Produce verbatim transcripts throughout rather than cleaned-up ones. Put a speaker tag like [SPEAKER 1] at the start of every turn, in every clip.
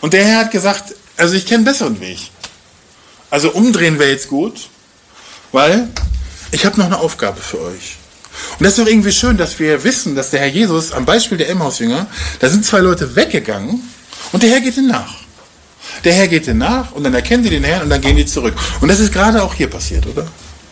[SPEAKER 1] Und der Herr hat gesagt, also ich kenne einen besseren Weg. Also umdrehen wäre jetzt gut, weil ich habe noch eine Aufgabe für euch. Und das ist doch irgendwie schön, dass wir wissen, dass der Herr Jesus, am Beispiel der Emmaus-Jünger, da sind zwei Leute weggegangen und der Herr geht ihnen nach. Der Herr geht ihnen nach und dann erkennen die den Herrn und dann gehen die zurück. Und das ist gerade auch hier passiert, oder?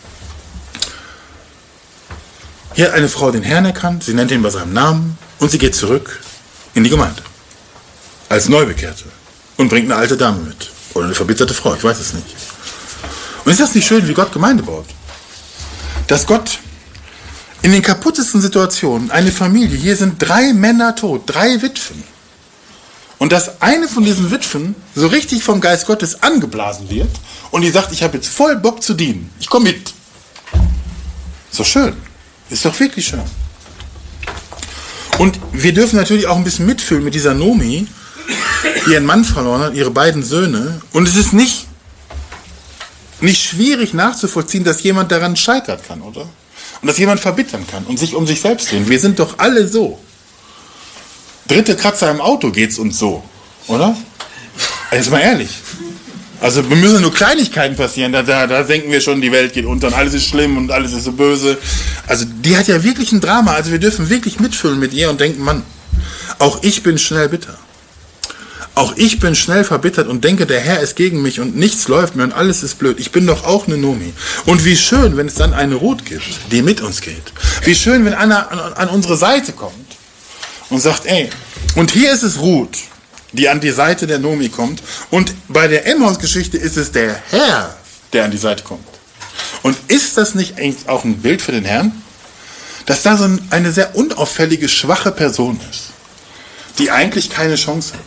[SPEAKER 1] Hier hat eine Frau den Herrn erkannt, sie nennt ihn bei seinem Namen und sie geht zurück in die Gemeinde. Als Neubekehrte. Und bringt eine alte Dame mit. Oder eine verbitterte Frau, ich weiß es nicht. Und ist das nicht schön, wie Gott Gemeinde baut? Dass Gott in den kaputtesten Situationen, eine Familie, hier sind drei Männer tot, drei Witwen. Und dass eine von diesen Witwen so richtig vom Geist Gottes angeblasen wird und die sagt, ich habe jetzt voll Bock zu dienen. Ich komme mit. Ist doch schön. Ist doch wirklich schön. Und wir dürfen natürlich auch ein bisschen mitfühlen mit dieser Nomi, die ihren Mann verloren hat, ihre beiden Söhne. Und es ist nicht, nicht schwierig nachzuvollziehen, dass jemand daran scheitern kann, oder? Und dass jemand verbittern kann und sich um sich selbst drehen. Wir sind doch alle so. Dritte Kratzer im Auto geht's uns so, oder? Jetzt mal ehrlich. Also müssen nur Kleinigkeiten passieren, da, da, da denken wir schon, die Welt geht unter und alles ist schlimm und alles ist so böse. Also die hat ja wirklich ein Drama, also wir dürfen wirklich mitfühlen mit ihr und denken, Mann, auch ich bin schnell bitter. Auch ich bin schnell verbittert und denke, der Herr ist gegen mich und nichts läuft mehr und alles ist blöd. Ich bin doch auch eine Nomi. Und wie schön, wenn es dann eine Ruth gibt, die mit uns geht. Wie schön, wenn einer an, an unsere Seite kommt und sagt, ey, und hier ist es Ruth, die an die Seite der Nomi kommt. Und bei der Emmaus-Geschichte ist es der Herr, der an die Seite kommt. Und ist das nicht eigentlich auch ein Bild für den Herrn? Dass da so eine sehr unauffällige, schwache Person ist, die eigentlich keine Chance hat.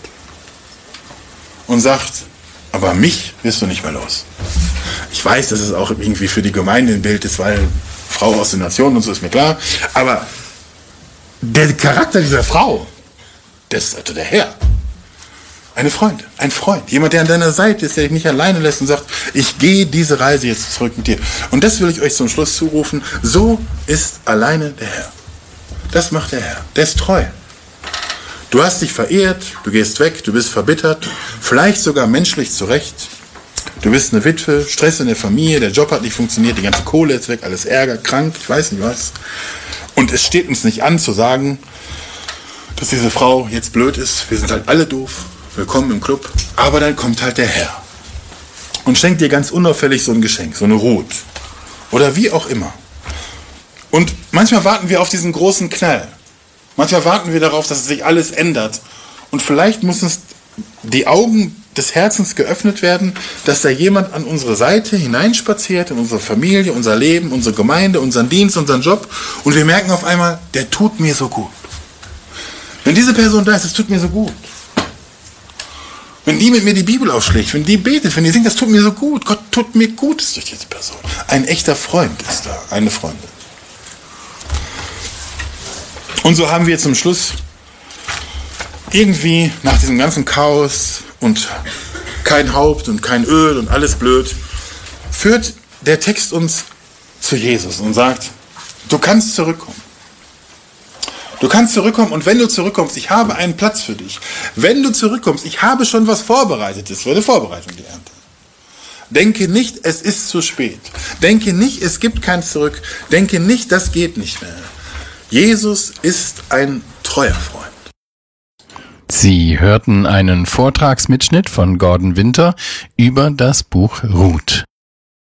[SPEAKER 1] Und sagt, aber mich wirst du nicht mehr los. Ich weiß, dass es auch irgendwie für die Gemeinde ein Bild ist, weil Frau aus den Nationen und so ist mir klar. Aber der Charakter dieser Frau, das ist also der Herr. Eine Freundin, ein Freund. Jemand, der an deiner Seite ist, der dich nicht alleine lässt und sagt, ich gehe diese Reise jetzt zurück mit dir. Und das will ich euch zum Schluss zurufen. So ist alleine der Herr. Das macht der Herr. Der ist treu. Du hast dich verehrt, du gehst weg, du bist verbittert, vielleicht sogar menschlich zurecht. Du bist eine Witwe, Stress in der Familie, der Job hat nicht funktioniert, die ganze Kohle ist weg, alles Ärger, krank, ich weiß nicht was. Und es steht uns nicht an zu sagen, dass diese Frau jetzt blöd ist. Wir sind halt alle doof, willkommen im Club. Aber dann kommt halt der Herr und schenkt dir ganz unauffällig so ein Geschenk, so eine Ruth. Oder wie auch immer. Und manchmal warten wir auf diesen großen Knall. Manchmal warten wir darauf, dass sich alles ändert. Und vielleicht muss uns die Augen des Herzens geöffnet werden, dass da jemand an unsere Seite hineinspaziert, in unsere Familie, unser Leben, unsere Gemeinde, unseren Dienst, unseren Job. Und wir merken auf einmal, der tut mir so gut. Wenn diese Person da ist, es tut mir so gut. Wenn die mit mir die Bibel aufschlägt, wenn die betet, wenn die singt, das tut mir so gut. Gott tut mir Gutes durch diese Person. Ein echter Freund ist da, eine Freundin. Und so haben wir zum Schluss irgendwie nach diesem ganzen Chaos und kein Haupt und kein Öl und alles blöd, führt der Text uns zu Jesus und sagt, du kannst zurückkommen. Du kannst zurückkommen und wenn du zurückkommst, ich habe einen Platz für dich. Wenn du zurückkommst, ich habe schon was Vorbereitetes für eine Vorbereitung die Ernte. Denke nicht, es ist zu spät. Denke nicht, es gibt kein Zurück. Denke nicht, das geht nicht mehr. Jesus ist ein treuer Freund.
[SPEAKER 2] Sie hörten einen Vortragsmitschnitt von Gordon Winter über das Buch Ruth.